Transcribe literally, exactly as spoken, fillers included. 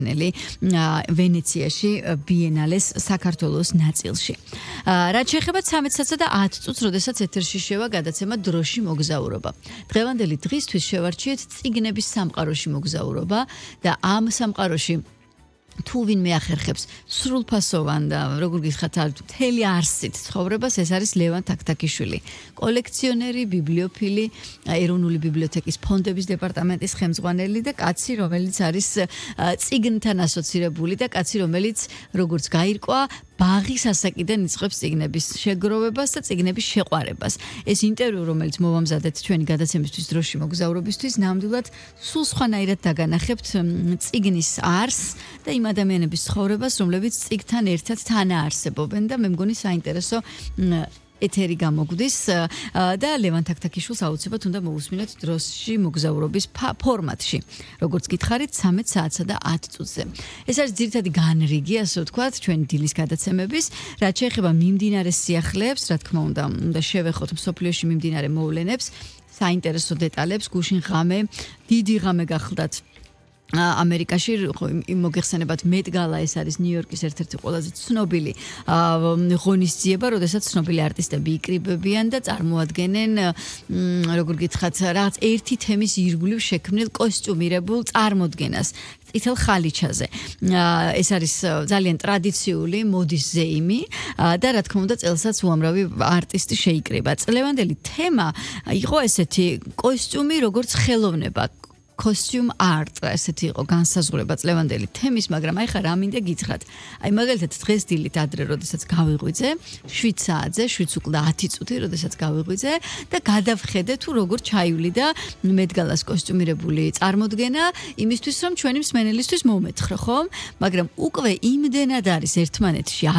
ვენეციაში ბიენალეს საქართველოს ნაწილში. რაც შეეხება ცამეტ საათსა და ათ წუთს, როდესაც ეთერში შევა გადაცემა დროში მოგზაურობა. დღევანდელი დღისთვის შევარჩიეთ წიგნების სამყაროში მოგზაურობა და ამ სამყაროში თუ ვინმე ახერხებს სრულფასოვან და როგორ გითხრათ მთელი არსით ცხოვრებას, ეს არის ლევან თაქთაქიშვილი, კოლექციონერი, ბიბლიოფილი, ეროვნული ბიბლიოთეკის ფონდების დეპარტამენტის ხელმძღვანელი და კაცი, რომელიც არის წიგნთან ასოცირებული და კაცი, რომელიც როგორც გაირკვა ბაღის ასაკიდან იწყებს წიგნების შეგროვებას და წიგნების შეყვარებას. ეს ინტერვიუ, რომელიც მოვამზადეთ ჩვენი გადაცემისთვის დროში მოგზაურობისთვის, ნამდვილად სულ სხვანაირად დაგანახებთ წიგნის არსს და იმ ადამიანების ცხოვრებას, რომლებიც წიგნთან ერთად თანაარსებობენ და მე მგონი საინტერესო ეთერი გამოგვდის და ლევან თაქთაქიშვილს აუცილებლად უნდა მოусმინოთ დროში მოგზაურობის ფორმატში. როგორც გითხარით, ცამეტ საათსა და ათ წუთზე. ეს არის ძირითადი განრიგი, ასე ვთქვათ, ჩვენი დილის გადაცემების, რაც შეეხება მიმდინარე სიახლეებს, რა თქმა უნდა, უნდა შევეხოთ მსოფლიოში მიმდინარე მოვლენებს, საინტერესო დეტალებს, გუშინ ღამე, დიდი ღამე გახლდათ ამერიკაში მოგეხსენებათ მეტგალა, ეს არის ნიუ-იორკის ერთ-ერთი ყველაზე ცნობილი ღონისძიება, როდესაც ცნობილი არტისტები იკრიბებიან და წარმოადგენენ, როგორ გითხრათ, რაღაც ერთი თემის ირგვლივ შექმნილ კოსტიუმირებულ წარმოდგენას წითელ ხალიჩაზე. ეს არის ძალიან ტრადიციული მოდის ზეიმი და რა თქმა უნდა წელსაც უამრავი არტისტი შეიკრიბა. წლევანდელი თემა იყო ესეთი კოსტიუმი როგორც ხელოვნება. Costume art, ესეთი იყო განსაზღვრება წლევანდელი თემის, მაგრამ აი ხა რა მინდა გითხრათ. აი მაგალითად დღეს დილით ადრე, როდესაც გავიღვიძე, შვიდ საათზე, შვიდს უკვე ათი წუთი, როდესაც გავიღვიძე და გადავხედე თუ როგორ ჩაივლიდა მეტგალას კოსტიუმირებული წარმოდგენა, იმისთვის რომ ჩვენი მსმენელისთვის მომეთხრო, ხომ? მაგრამ უკვე იმდენად არის ერთმანეთში